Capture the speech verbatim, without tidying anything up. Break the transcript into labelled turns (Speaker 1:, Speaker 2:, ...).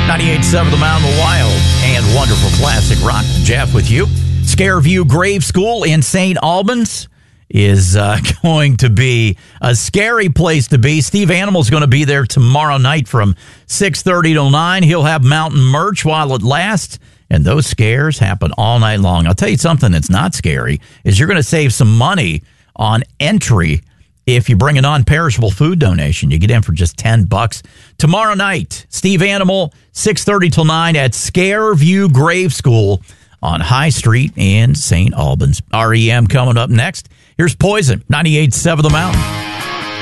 Speaker 1: ninety-eight point seven The Mountain, the wild and wonderful classic rock. Jeff with you. Scareview Grave School in Saint Albans is uh, going to be a scary place to be. Steve Animal's going to be there tomorrow night from six thirty till nine. He'll have mountain merch while it lasts, and those scares happen all night long. I'll tell you something that's not scary is you're going to save some money on entry if you bring a non-perishable food donation. You get in for just ten bucks. Tomorrow night, Steve Animal, six thirty till nine at Scareview Grave School on High Street in Saint Albans. R E M coming up next. Here's Poison, ninety-eight point seven The Mountain.